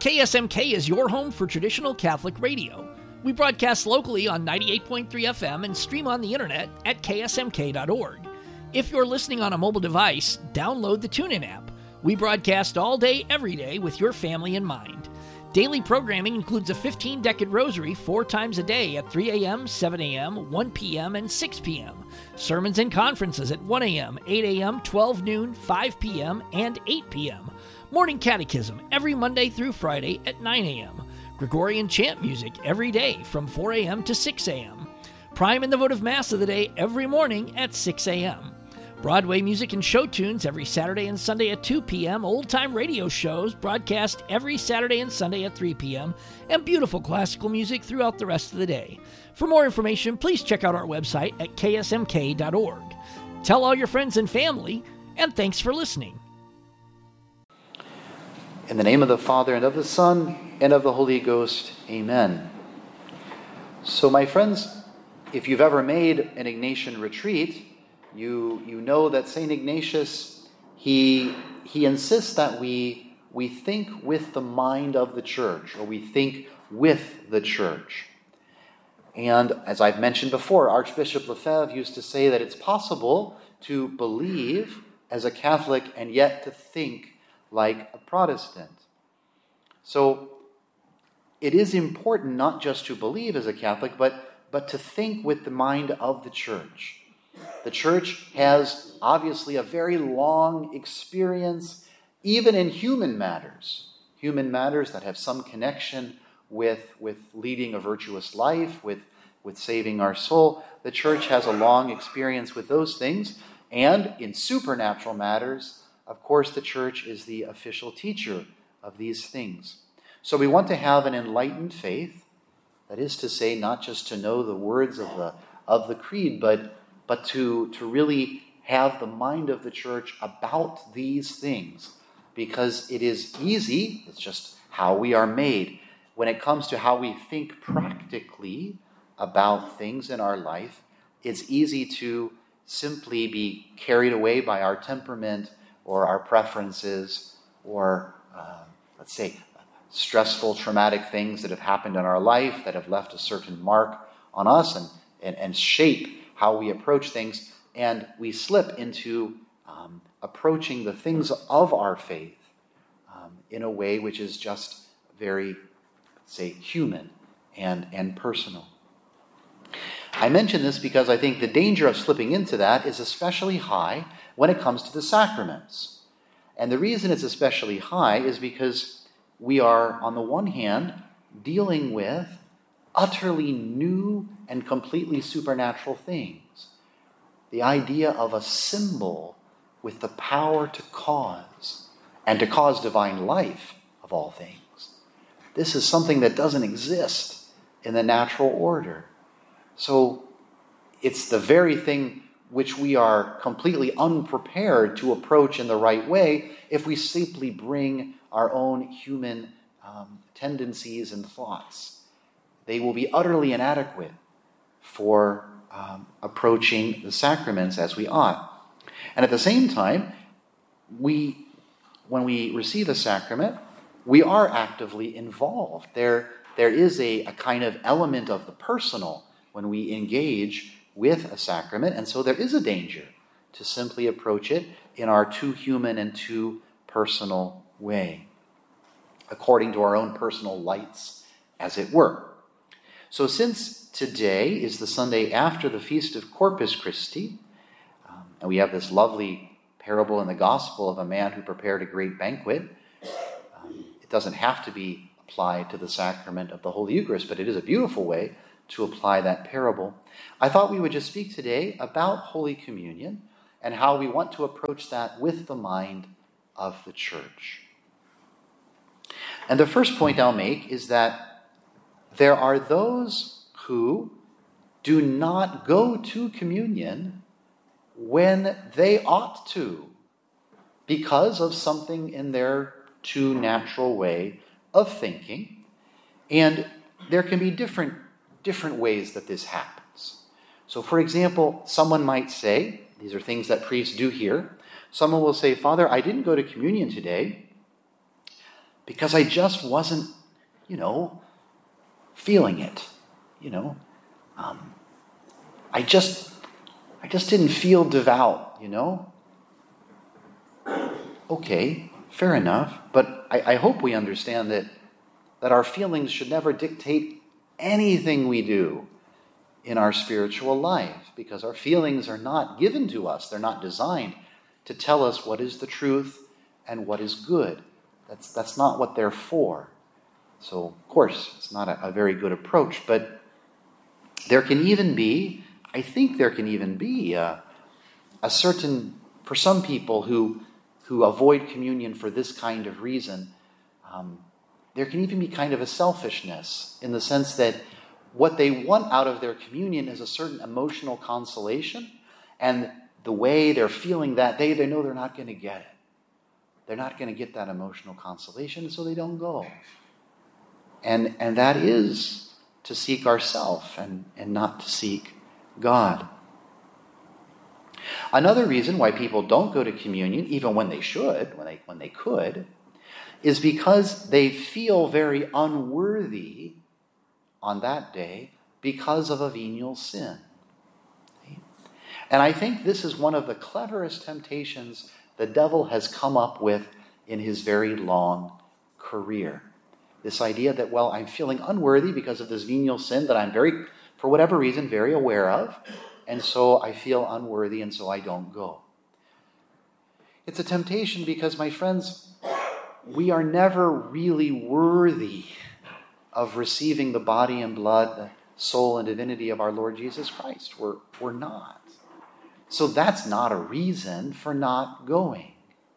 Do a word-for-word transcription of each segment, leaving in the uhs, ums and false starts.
K S M K is your home for traditional Catholic radio. We broadcast locally on ninety-eight point three F M and stream on the internet at K S M K dot org. If you're listening on a mobile device, download the TuneIn app. We broadcast all day, every day with your family in mind. Daily programming includes a fifteen-decade rosary four times a day at three a.m., seven a.m., one p.m., and six p.m. Sermons and conferences at one a.m., eight a.m., twelve noon, five p.m., and eight p.m. Morning catechism every Monday through Friday at nine a.m. Gregorian chant music every day from four a.m. to six a.m. Prime and the votive Mass of the day every morning at six a.m. Broadway music and show tunes every Saturday and Sunday at two p.m., old-time radio shows broadcast every Saturday and Sunday at three p.m., and beautiful classical music throughout the rest of the day. For more information, please check out our website at K S M K dot org. Tell all your friends and family, and thanks for listening. In the name of the Father, and of the Son, and of the Holy Ghost, amen. So, my friends, if you've ever made an Ignatian retreat, You you know that Saint Ignatius, he he insists that we we think with the mind of the church, or we think with the church. And as I've mentioned before, Archbishop Lefebvre used to say that it's possible to believe as a Catholic and yet to think like a Protestant. So it is important not just to believe as a Catholic, but, but to think with the mind of the church. The church has obviously a very long experience, even in human matters, human matters that have some connection with, with leading a virtuous life, with, with saving our soul. The church has a long experience with those things. And in supernatural matters, of course, the church is the official teacher of these things. So we want to have an enlightened faith, that is to say, not just to know the words of the, of the creed, but but to, to really have the mind of the church about these things, because it is easy, it's just how we are made. When it comes to how we think practically about things in our life, it's easy to simply be carried away by our temperament or our preferences or, uh, let's say, stressful, traumatic things that have happened in our life that have left a certain mark on us and, and, and shape how we approach things, and we slip into um, approaching the things of our faith um, in a way which is just very, say, human and, and personal. I mention this because I think the danger of slipping into that is especially high when it comes to the sacraments. And the reason it's especially high is because we are, on the one hand, dealing with utterly new and completely supernatural things. The idea of a symbol with the power to cause, and to cause divine life, of all things. This is something that doesn't exist in the natural order. So it's the very thing which we are completely unprepared to approach in the right way if we simply bring our own human um, tendencies and thoughts. They will be utterly inadequate for um, approaching the sacraments as we ought. And at the same time, we, when we receive a sacrament, we are actively involved. There, there is a, a kind of element of the personal when we engage with a sacrament, and so there is a danger to simply approach it in our too human and too personal way, according to our own personal lights, as it were. So since today is the Sunday after the feast of Corpus Christi, um, and we have this lovely parable in the Gospel of a man who prepared a great banquet, um, it doesn't have to be applied to the sacrament of the Holy Eucharist, but it is a beautiful way to apply that parable. I thought we would just speak today about Holy Communion and how we want to approach that with the mind of the church. And the first point I'll make is that there are those who do not go to communion when they ought to, because of something in their too natural way of thinking. And there can be different, different ways that this happens. So, for example, someone might say, these are things that priests do here, someone will say, Father, I didn't go to communion today because I just wasn't, you know, feeling it, you know. Um, I just, I just didn't feel devout, you know. Okay, fair enough, but I, I hope we understand that, that our feelings should never dictate anything we do in our spiritual life, because our feelings are not given to us. They're not designed to tell us what is the truth and what is good. That's, that's not what they're for. So, of course, it's not a, a very good approach, but there can even be, I think there can even be a, a certain, for some people who, who avoid communion for this kind of reason, um, there can even be kind of a selfishness in the sense that what they want out of their communion is a certain emotional consolation, and the way they're feeling that day, they know they're not going to get it. They're not going to get that emotional consolation, so they don't go. And, and that is to seek ourself and, and not to seek God. Another reason why people don't go to communion, even when they should, when they, when they could, is because they feel very unworthy on that day because of a venial sin. And I think this is one of the cleverest temptations the devil has come up with in his very long career. This idea that, well, I'm feeling unworthy because of this venial sin that I'm very, for whatever reason, very aware of, and so I feel unworthy, and so I don't go. It's a temptation because, my friends, we are never really worthy of receiving the body and blood, the soul and divinity of our Lord Jesus Christ. We're, we're not. So that's not a reason for not going.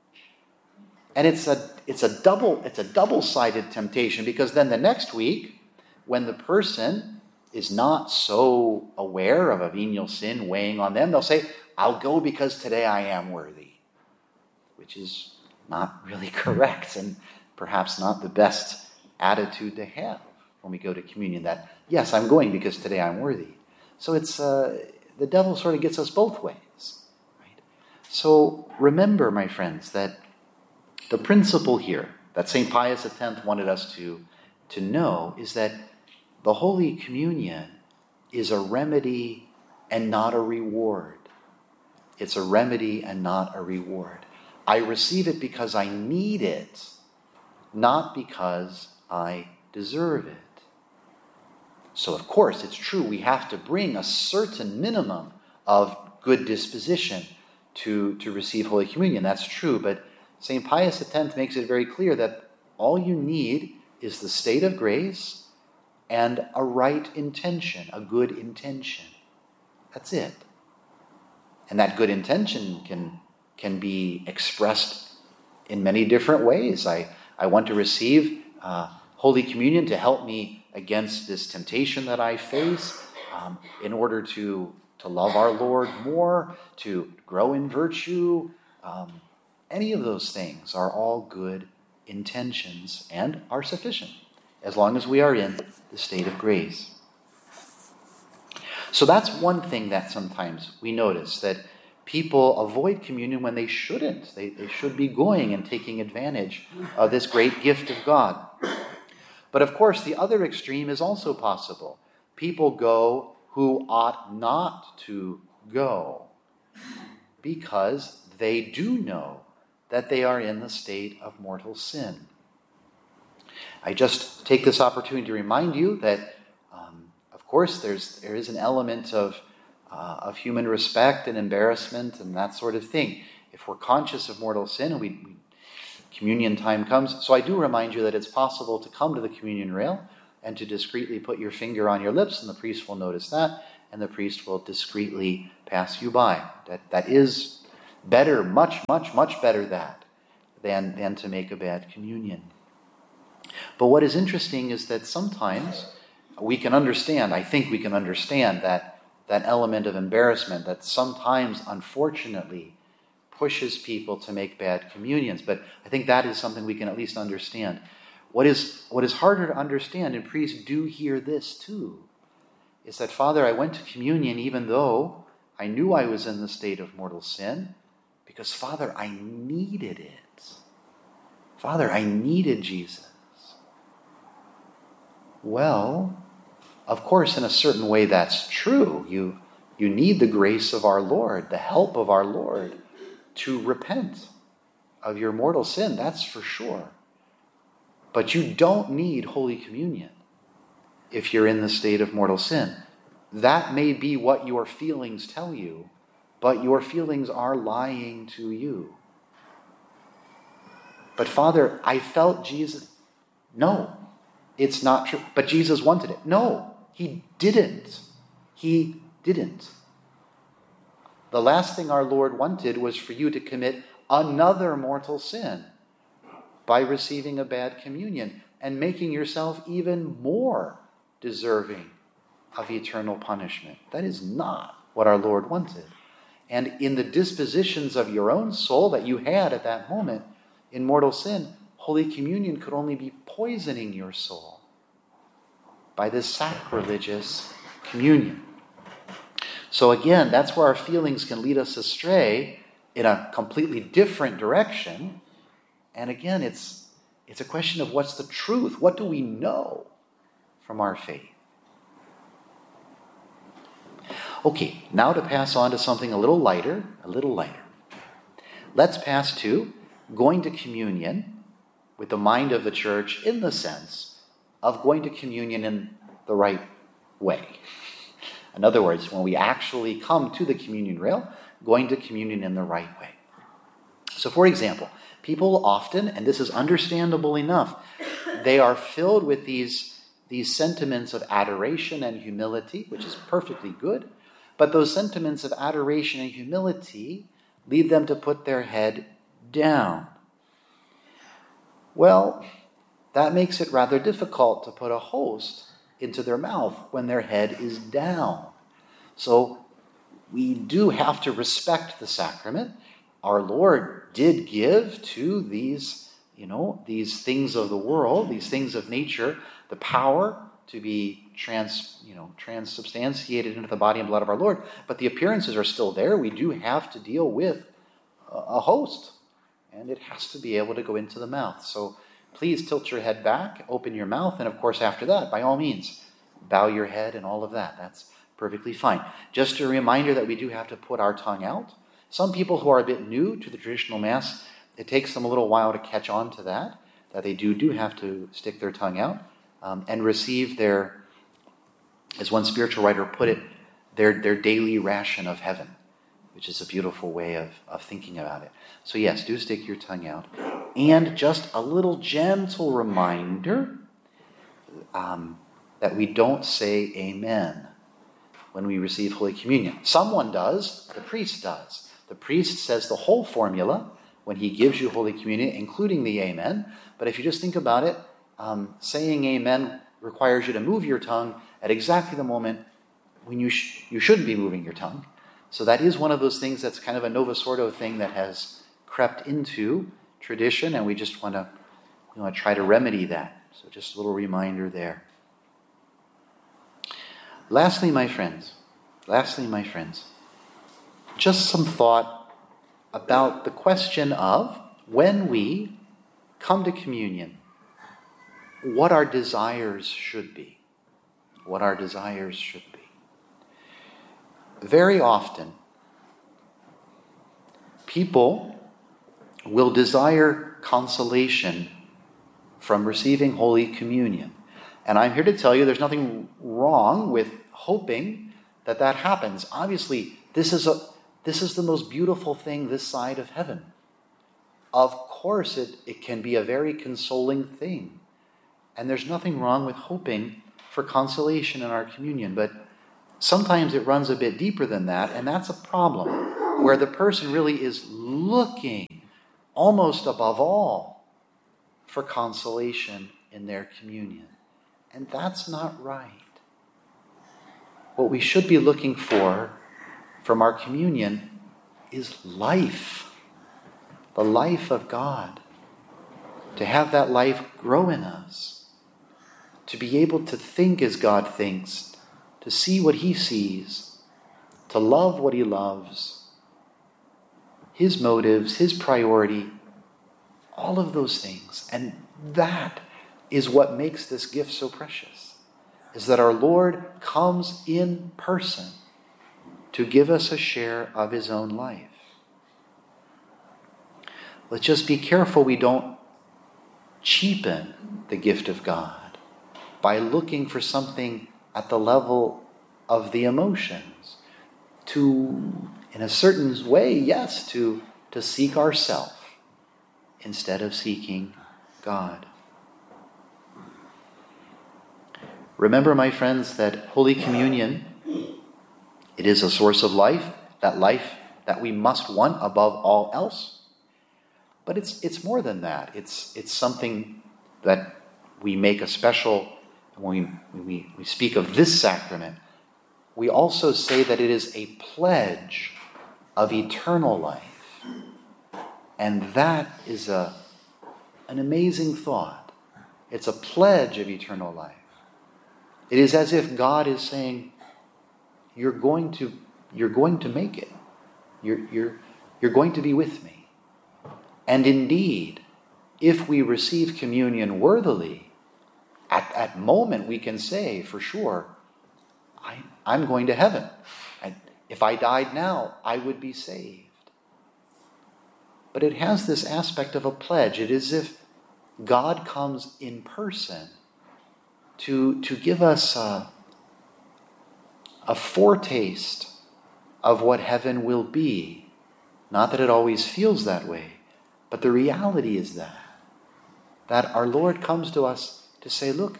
And it's a it's a double it's a double-sided temptation, because then the next week, when the person is not so aware of a venial sin weighing on them, they'll say, I'll go because today I am worthy. Which is not really correct, and perhaps not the best attitude to have when we go to communion, that, yes, I'm going because today I'm worthy. So it's uh, the devil sort of gets us both ways. Right? So remember, my friends, that the principle here that Saint Pius X wanted us to, to know is that the Holy Communion is a remedy and not a reward. It's a remedy and not a reward. I receive it because I need it, not because I deserve it. So, of course, it's true we have to bring a certain minimum of good disposition to, to receive Holy Communion. That's true, but Saint Pius X makes it very clear that all you need is the state of grace and a right intention, a good intention. That's it. And that good intention can, can be expressed in many different ways. I, I want to receive uh, Holy Communion to help me against this temptation that I face, um, in order to, to love our Lord more, to grow in virtue. Um, any of those things are all good intentions and are sufficient, as long as we are in the state of grace. So that's one thing that sometimes we notice, that people avoid communion when they shouldn't. They, they should be going and taking advantage of this great gift of God. But of course, the other extreme is also possible. People go who ought not to go because they do know that they are in the state of mortal sin. I just take this opportunity to remind you that, um, of course, there's there is an element of uh, of human respect and embarrassment and that sort of thing. If we're conscious of mortal sin and we, we communion time comes. So I do remind you that it's possible to come to the communion rail and to discreetly put your finger on your lips, and the priest will notice that, and the priest will discreetly pass you by. That that is better, much, much, much better that than, than to make a bad communion. But what is interesting is that sometimes we can understand, I think we can understand that, that element of embarrassment that sometimes, unfortunately, pushes people to make bad communions. But I think that is something we can at least understand. What is what is harder to understand, and priests do hear this too, is that, Father, I went to communion even though I knew I was in the state of mortal sin, because, Father, I needed it. Father, I needed Jesus. Well, of course, in a certain way that's true. You, you need the grace of our Lord, the help of our Lord to repent of your mortal sin, that's for sure. But you don't need Holy Communion if you're in the state of mortal sin. That may be what your feelings tell you, but your feelings are lying to you. But Father, I felt Jesus. No, it's not true. But Jesus wanted it. No, he didn't. He didn't. The last thing our Lord wanted was for you to commit another mortal sin by receiving a bad communion and making yourself even more deserving of eternal punishment. That is not what our Lord wanted. And in the dispositions of your own soul that you had at that moment in mortal sin, Holy Communion could only be poisoning your soul by this sacrilegious communion. So again, that's where our feelings can lead us astray in a completely different direction. And again, it's, it's a question of what's the truth? What do we know from our faith? Okay, now to pass on to something a little lighter, a little lighter. Let's pass to going to communion with the mind of the church in the sense of going to communion in the right way. In other words, when we actually come to the communion rail, going to communion in the right way. So for example, people often, and this is understandable enough, they are filled with these, these sentiments of adoration and humility, which is perfectly good, but those sentiments of adoration and humility lead them to put their head down. Well, that makes it rather difficult to put a host into their mouth when their head is down. So we do have to respect the sacrament. Our Lord did give to these, you know, these things of the world, these things of nature, the power to be trans, you know, transubstantiated into the body and blood of our Lord. But the appearances are still there. We do have to deal with a host, and it has to be able to go into the mouth. So please tilt your head back, open your mouth, and of course after that, by all means, bow your head and all of that. That's perfectly fine. Just a reminder that we do have to put our tongue out. Some people who are a bit new to the traditional Mass, it takes them a little while to catch on to that, that they do, do have to stick their tongue out um, and receive their, as one spiritual writer put it, their, their daily ration of heaven, which is a beautiful way of, of thinking about it. So yes, do stick your tongue out. And just a little gentle reminder um, that we don't say amen when we receive Holy Communion. Someone does, the priest does. The priest says the whole formula when he gives you Holy Communion, including the amen. But if you just think about it, um, saying amen requires you to move your tongue at exactly the moment when you, sh- you shouldn't be moving your tongue. So that is one of those things that's kind of a Novus Ordo thing that has crept into tradition, and we just want to you know, try to remedy that. So just a little reminder there. Lastly, my friends, lastly, my friends, just some thought about the question of when we come to communion, what our desires should be. What our desires should be. Very often, people will desire consolation from receiving Holy Communion. And I'm here to tell you there's nothing wrong with hoping that that happens. Obviously, this is a this is the most beautiful thing this side of heaven. Of course, it, it can be a very consoling thing. And there's nothing wrong with hoping for consolation in our communion. But sometimes it runs a bit deeper than that, and that's a problem, where the person really is looking almost above all for consolation in their communion. And that's not right. What we should be looking for from our communion is life, the life of God, to have that life grow in us, to be able to think as God thinks, to see what he sees, to love what he loves, his motives, his priority, All of those things. And that is what makes this gift so precious, is that our Lord comes in person to give us a share of his own life. Let's just be careful we don't cheapen the gift of God by looking for something at the level of the emotions, to, in a certain way, yes, to, to seek ourselves instead of seeking God. Remember, my friends, that Holy Communion, it is a source of life, that life that we must want above all else. But it's it's more than that. It's it's something that we make a special, when we, we, we speak of this sacrament, we also say that it is a pledge of eternal life. And that is a an amazing thought. It's a pledge of eternal life. It is as if God is saying, you're going to you're going to make it. You're you're you're going to be with me. And indeed, if we receive communion worthily, at that moment we can say for sure, I, I'm going to heaven. And if I died now, I would be saved. But it has this aspect of a pledge. It is as if God comes in person to, to give us a, a foretaste of what heaven will be. Not that it always feels that way. But the reality is that, that our Lord comes to us to say, look,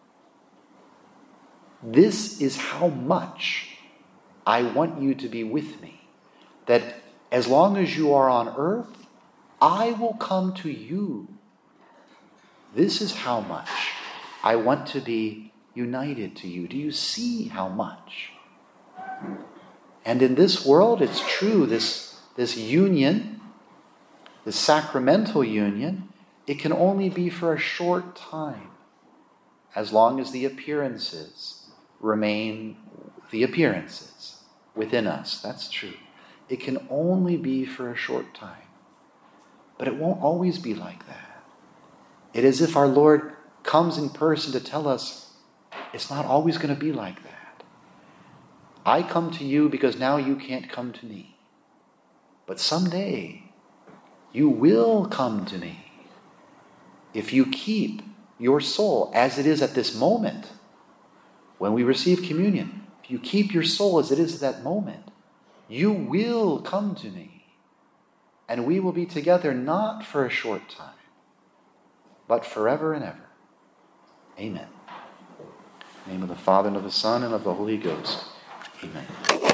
this is how much I want you to be with me. That as long as you are on earth, I will come to you. This is how much I want to be united to you. Do you see how much? And in this world, it's true, this, this union, the sacramental union, it can only be for a short time, as long as the appearances remain the appearances within us. That's true. It can only be for a short time. But it won't always be like that. It is as if our Lord comes in person to tell us, it's not always going to be like that. I come to you because now you can't come to me. But someday, you will come to me if you keep your soul as it is at this moment. When we receive communion, if you keep your soul as it is at that moment, you will come to me. And we will be together not for a short time, but forever and ever. Amen. In the name of the Father, and of the Son, and of the Holy Ghost. Amen.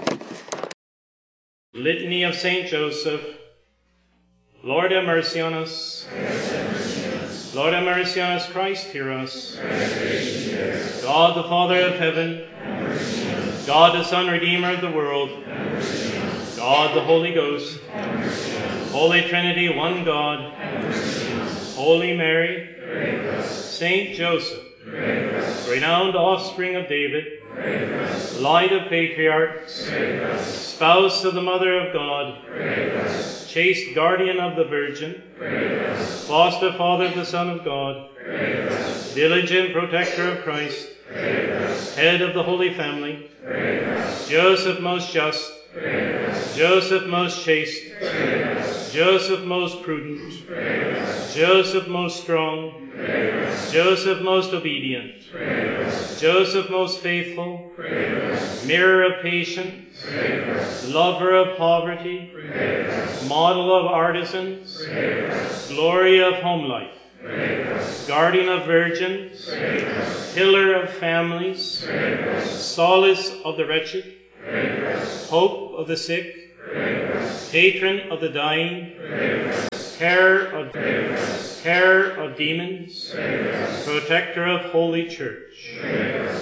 Litany of Saint Joseph. Lord have mercy on us. Lord have mercy on us. Christ hear us. God the Father of heaven, God the Son, Redeemer of the world, God the Holy Ghost, Holy Trinity, one God, Holy Mary, Saint Joseph, renowned offspring of David, light of patriarchs, spouse of the Mother of God, chaste guardian of the Virgin, foster father of the Son of God, diligent protector of Christ, head of the Holy Family, Joseph most just, Joseph most chaste, Joseph most prudent, Joseph most strong, Joseph most obedient, Joseph most faithful, mirror of patience, lover of poverty, model of artisans, glory of home life, guardian of virgins, pillar of families, solace of the wretched, hope of the sick, patron of the dying, terror of, terror of demons, protector of Holy Church.